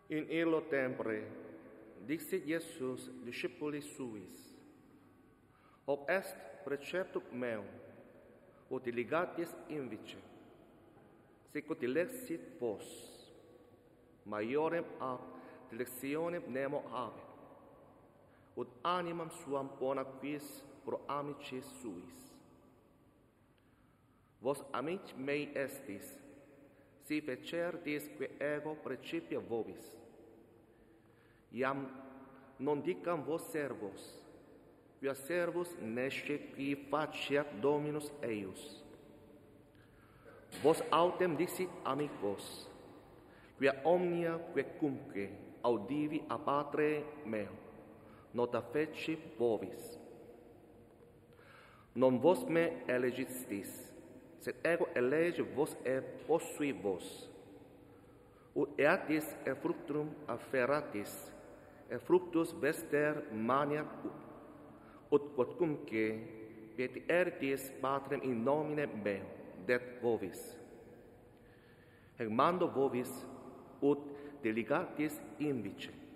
In illo tempore, dixit Iesus discipulis suis, hoc est preceptum meum, ut diligatis invice, sic ut dilexit vos, maiorem ac dilectionem nemo habet, ut animam suam pona quis pro amicis suis. Vos amici mei estis, si fecertis que ego precipia vobis. Iam non dicam vos servos, quia servus nesce qui faciat Dominus eius. Vos autem dixit amicos, quia omnia quecumque audivi a Patre meo, nota feci vobis. Non vos me elegistis, sed ego elege vos e possui vos, ut eatis e fructum afferatis, e fructus vester maniat ut quodcumque petiertis Patrem in nomine meo, det vobis. Ec mando vobis, ut diligatis invice,